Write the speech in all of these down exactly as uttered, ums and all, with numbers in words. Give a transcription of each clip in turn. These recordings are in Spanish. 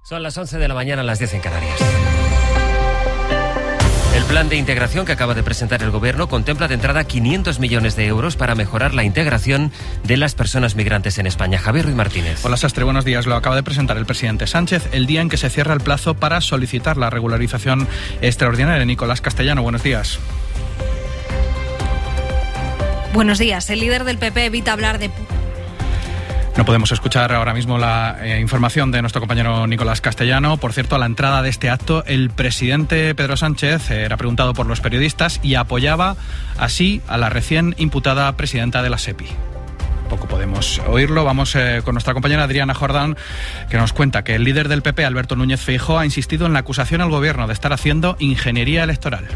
Son las once de la mañana, las diez en Canarias. El plan de integración que acaba de presentar el Gobierno contempla de entrada quinientos millones de euros para mejorar la integración de las personas migrantes en España. Javier Ruiz Martínez. Hola Sastre, buenos días. Lo acaba de presentar el presidente Sánchez el día en que se cierra el plazo para solicitar la regularización extraordinaria. Nicolás Castellano, buenos días. Buenos días. El líder del P P evita hablar de... No podemos escuchar ahora mismo la eh, información de nuestro compañero Nicolás Castellano. Por cierto, a la entrada de este acto, el presidente Pedro Sánchez eh, era preguntado por los periodistas y apoyaba así a la recién imputada presidenta de la SEPI. Poco podemos oírlo. Vamos eh, con nuestra compañera Adriana Jordán, que nos cuenta que el líder del P P, Alberto Núñez Feijóo, ha insistido en la acusación al Gobierno de estar haciendo ingeniería electoral.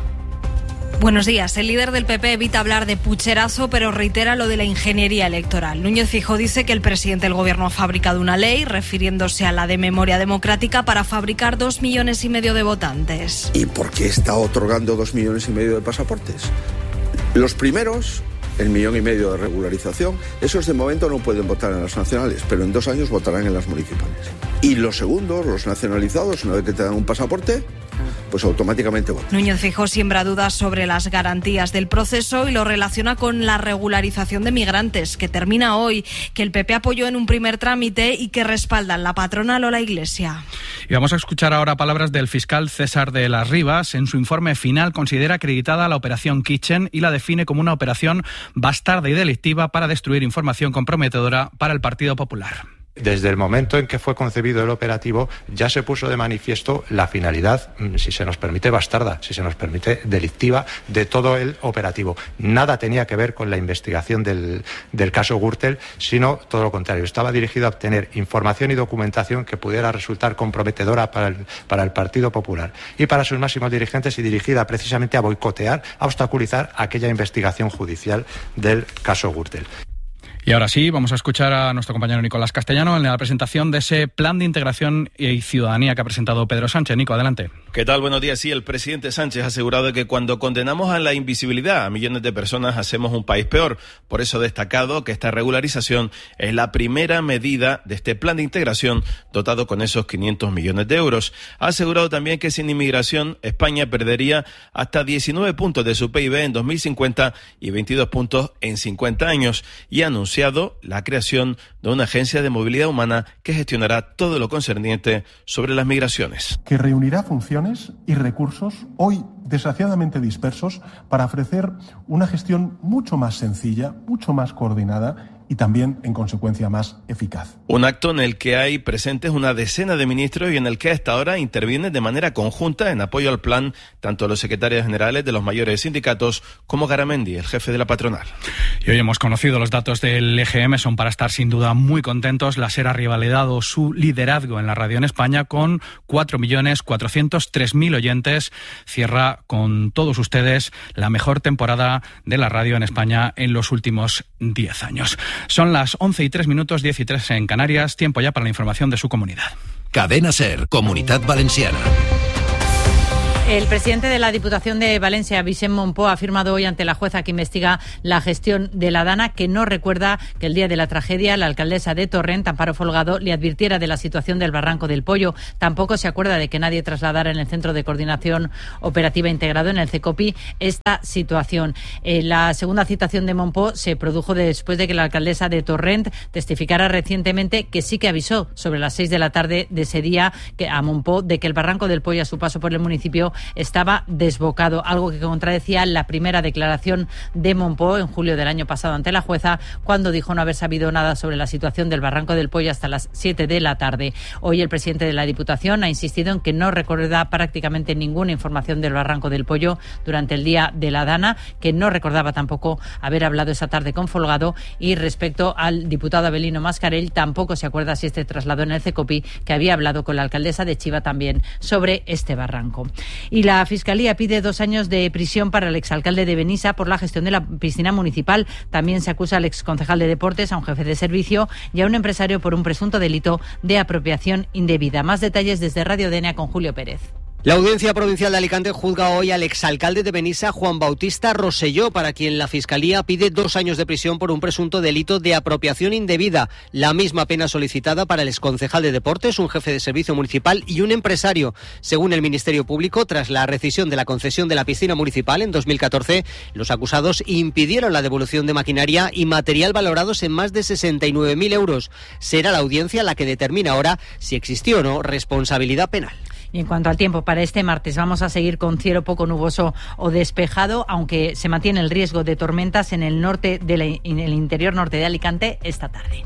Buenos días. El líder del P P evita hablar de pucherazo, pero reitera lo de la ingeniería electoral. Núñez Feijóo dice que el presidente del Gobierno ha fabricado una ley, refiriéndose a la de memoria democrática, para fabricar dos millones y medio de votantes. ¿Y por qué está otorgando dos millones y medio de pasaportes? Los primeros, el millón y medio de regularización, esos de momento no pueden votar en las nacionales, pero en dos años votarán en las municipales. Y los segundos, los nacionalizados, una vez que te dan un pasaporte, pues automáticamente votan. Núñez Feijóo siembra dudas sobre las garantías del proceso y lo relaciona con la regularización de migrantes, que termina hoy, que el P P apoyó en un primer trámite y que respaldan la patronal o la Iglesia. Y vamos a escuchar ahora palabras del fiscal César de las Rivas. En su informe final considera acreditada la operación Kitchen y la define como una operación bastarda y delictiva para destruir información comprometedora para el Partido Popular. Desde el momento en que fue concebido el operativo ya se puso de manifiesto la finalidad, si se nos permite bastarda, si se nos permite delictiva, de todo el operativo. Nada tenía que ver con la investigación del, del caso Gürtel, sino todo lo contrario. Estaba dirigido a obtener información y documentación que pudiera resultar comprometedora para el, para el Partido Popular y para sus máximos dirigentes, y dirigida precisamente a boicotear, a obstaculizar aquella investigación judicial del caso Gürtel. Y ahora sí, vamos a escuchar a nuestro compañero Nicolás Castellano en la presentación de ese plan de integración y ciudadanía que ha presentado Pedro Sánchez. Nico, adelante. ¿Qué tal? Buenos días. Sí, el presidente Sánchez ha asegurado que cuando condenamos a la invisibilidad a millones de personas hacemos un país peor. Por eso ha destacado que esta regularización es la primera medida de este plan de integración dotado con esos quinientos millones de euros. Ha asegurado también que sin inmigración España perdería hasta diecinueve puntos de su P I B en dos mil cincuenta y veintidós puntos en cincuenta años, y ha anunciado la creación de una agencia de movilidad humana que gestionará todo lo concerniente sobre las migraciones. Que reunirá funciones y recursos hoy desgraciadamente dispersos para ofrecer una gestión mucho más sencilla, mucho más coordinada y también, en consecuencia, más eficaz. Un acto en el que hay presentes una decena de ministros y en el que a esta hora intervienen de manera conjunta en apoyo al plan tanto los secretarios generales de los mayores sindicatos como Garamendi, el jefe de la patronal. Y hoy hemos conocido los datos del E G M, son para estar sin duda muy contentos. La SER ha revalidado su liderazgo en la radio en España con cuatro millones cuatrocientos tres mil oyentes. Cierra con todos ustedes la mejor temporada de la radio en España en los últimos diez años. Son las once y tres minutos, diez y tres en Canarias. Tiempo ya para la información de su comunidad. Cadena SER, Comunitat Valenciana. El presidente de la Diputación de Valencia, Vicent Monpó, ha afirmado hoy ante la jueza que investiga la gestión de la Dana que no recuerda que el día de la tragedia la alcaldesa de Torrent, Amparo Folgado, le advirtiera de la situación del Barranco del Pollo. Tampoco se acuerda de que nadie trasladara en el Centro de Coordinación Operativa Integrado, en el CECOPI, esta situación. Eh, la segunda citación de Monpó se produjo después de que la alcaldesa de Torrent testificara recientemente que sí que avisó sobre las seis de la tarde de ese día que, a Monpó, de que el Barranco del Pollo, a su paso por el municipio, estaba desbocado, algo que contradecía la primera declaración de Monpó en julio del año pasado ante la jueza, cuando dijo no haber sabido nada sobre la situación del Barranco del Pollo hasta las siete de la tarde. Hoy el presidente de la Diputación ha insistido en que no recuerda prácticamente ninguna información del Barranco del Pollo durante el día de la Dana, que no recordaba tampoco haber hablado esa tarde con Folgado, y respecto al diputado Avelino Mascarell tampoco se acuerda si este trasladó en el CECOPI que había hablado con la alcaldesa de Chiva también sobre este barranco. Y la Fiscalía pide dos años de prisión para el exalcalde de Benissa por la gestión de la piscina municipal. También se acusa al exconcejal de Deportes, a un jefe de servicio y a un empresario por un presunto delito de apropiación indebida. Más detalles desde Radio D N A con Julio Pérez. La Audiencia Provincial de Alicante juzga hoy al exalcalde de Benissa, Juan Bautista Rosselló, para quien la Fiscalía pide dos años de prisión por un presunto delito de apropiación indebida, la misma pena solicitada para el exconcejal de Deportes, un jefe de servicio municipal y un empresario. Según el Ministerio Público, tras la rescisión de la concesión de la piscina municipal en dos mil catorce, los acusados impidieron la devolución de maquinaria y material valorados en más de sesenta y nueve mil euros. Será la Audiencia la que determina ahora si existió o no responsabilidad penal. Y en cuanto al tiempo, para este martes vamos a seguir con cielo poco nuboso o despejado, aunque se mantiene el riesgo de tormentas en el norte de la, en el interior norte de Alicante esta tarde.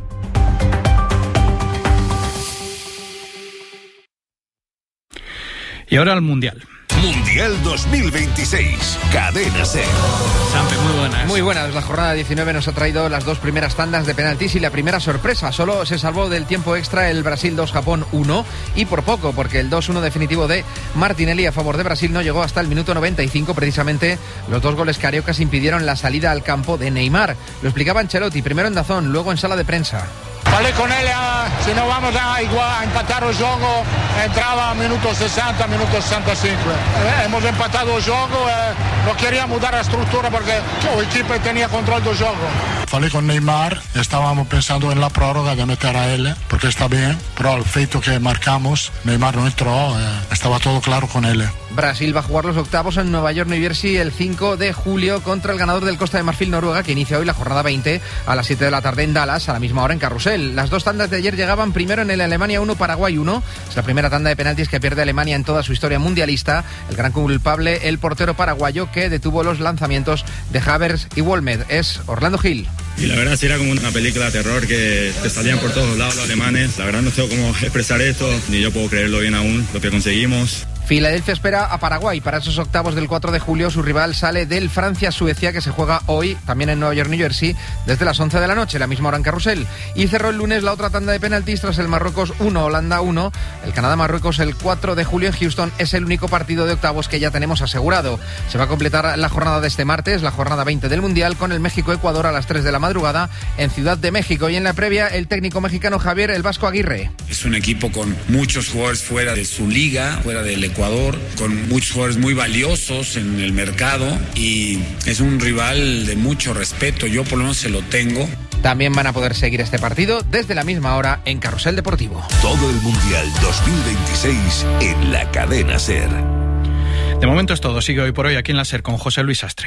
Y ahora al Mundial. Mundial dos mil veintiséis, Cadena SER. Sampe, muy buenas. Muy buenas. La jornada diecinueve nos ha traído las dos primeras tandas de penaltis y la primera sorpresa. Solo se salvó del tiempo extra el Brasil dos, Japón uno, y por poco, porque el dos uno definitivo de Martinelli a favor de Brasil no llegó hasta el minuto noventa y cinco. Precisamente los dos goles cariocas impidieron la salida al campo de Neymar. Lo explicaba Ancelotti, primero en Dazón, luego en sala de prensa. Falei con él, uh, si no vamos a, igual, a empatar el juego, entraba a minuto sesenta, minuto sesenta y cinco. Eh, hemos empatado el juego, eh, no quería mudar la estructura porque el equipo tenía control del juego. Falei con Neymar, estábamos pensando en la prórroga de meter a él, porque está bien, pero el feito que marcamos, Neymar no entró, eh, estaba todo claro con él. Brasil va a jugar los octavos en Nueva York, New Jersey, el cinco de julio contra el ganador del Costa de Marfil, Noruega, que inicia hoy la jornada veinte a las siete de la tarde en Dallas, a la misma hora en Carrusel. Las dos tandas de ayer llegaban primero en el Alemania uno, Paraguay uno. Es la primera tanda de penaltis que pierde Alemania en toda su historia mundialista. El gran culpable, el portero paraguayo que detuvo los lanzamientos de Havertz y Wolmed, es Orlando Gil. Y la verdad sí era como una película de terror que te salían por todos lados los alemanes. La verdad no sé cómo expresar esto, ni yo puedo creerlo bien aún, lo que conseguimos. Filadelfia espera a Paraguay para esos octavos del cuatro de julio. Su rival sale del Francia-Suecia, que se juega hoy también en Nueva York, New Jersey, desde las once de la noche, la misma hora en Carrusel. Y cerró el lunes la otra tanda de penaltis tras el Marruecos uno, Holanda uno. El Canadá-Marruecos el cuatro de julio en Houston es el único partido de octavos que ya tenemos asegurado. Se va a completar la jornada de este martes, la jornada veinte del Mundial, con el México-Ecuador a las tres de la madrugada en Ciudad de México. Y en la previa, el técnico mexicano Javier El Vasco Aguirre. Es un equipo con muchos jugadores fuera de su liga, fuera del Ecuador, con muchos jugadores muy valiosos en el mercado, y es un rival de mucho respeto, yo por lo menos se lo tengo. También van a poder seguir este partido desde la misma hora en Carrusel Deportivo. Todo el Mundial dos mil veintiséis en la Cadena SER. De momento es todo, sigue hoy por hoy aquí en la SER con José Luis Sastre.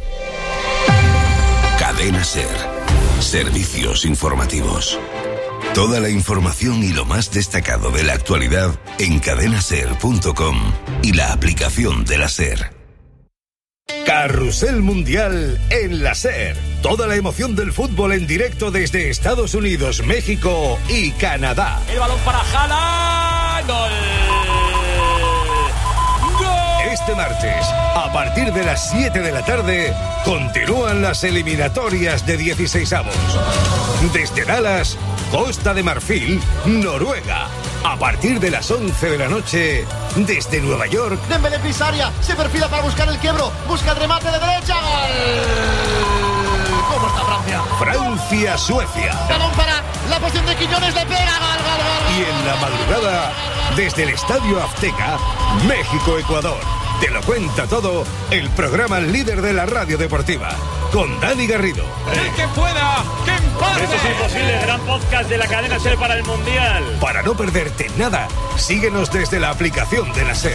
Cadena SER, servicios informativos. Toda la información y lo más destacado de la actualidad en cadena ser punto com y la aplicación de la SER. Carrusel Mundial en la SER. Toda la emoción del fútbol en directo desde Estados Unidos, México y Canadá. El balón para Haaland. ¡Gol! Este martes, a partir de las siete de la tarde, continúan las eliminatorias de dieciseisavos. Desde Dallas, Costa de Marfil, Noruega. A partir de las once de la noche, desde Nueva York. Dembélé Pisaria, se perfila para buscar el quiebro, busca el remate de derecha. ¡Gol! ¿Cómo está Francia? Francia, Suecia. Balón para la posición de Quiñones, le pega, gol, gol, gol. Y en la madrugada, desde el Estadio Azteca, México, Ecuador. Te lo cuenta todo el programa líder de la radio deportiva, con Dani Garrido. El que pueda, que empate. Eso es imposible, gran podcast de la cadena SER para el Mundial. Para no perderte nada, síguenos desde la aplicación de la SER.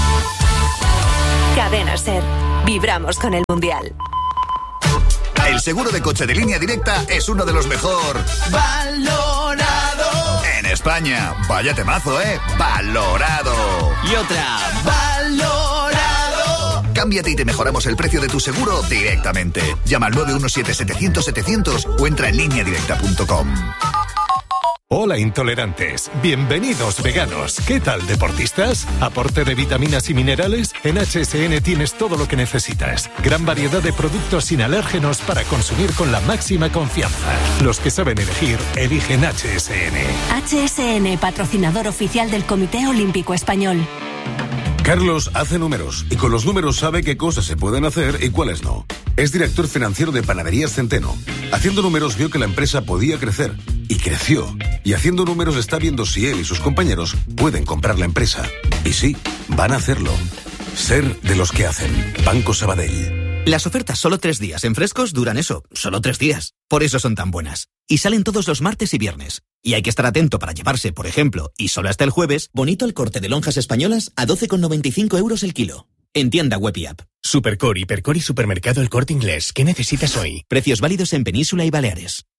Cadena SER, vibramos con el Mundial. El seguro de coche de Línea Directa es uno de los mejor valorado en España. Vaya temazo, ¿eh? Valorado. Y otra, valorado. Cámbiate y te mejoramos el precio de tu seguro directamente. Llama al nueve uno siete, setecientos, setecientos o entra en línea directa punto com. Hola intolerantes, bienvenidos veganos. ¿Qué tal deportistas? ¿Aporte de vitaminas y minerales? En H S N tienes todo lo que necesitas. Gran variedad de productos sin alérgenos para consumir con la máxima confianza. Los que saben elegir, eligen H S N. H S N, patrocinador oficial del Comité Olímpico Español. Carlos hace números y con los números sabe qué cosas se pueden hacer y cuáles no. Es director financiero de Panaderías Centeno. Haciendo números vio que la empresa podía crecer y creció. y haciendo números está viendo si él y sus compañeros pueden comprar la empresa. Y sí, van a hacerlo. Ser de los que hacen. Banco Sabadell. Las ofertas solo tres días en Frescos duran eso, solo tres días. Por eso son tan buenas. Y salen todos los martes y viernes. Y hay que estar atento para llevarse, por ejemplo, y solo hasta el jueves, bonito el corte de lonjas españolas a doce con noventa y cinco euros el kilo. En tienda web y app. Supercore, Hipercore y Supermercado El Corte Inglés. ¿Qué necesitas hoy? Precios válidos en Península y Baleares.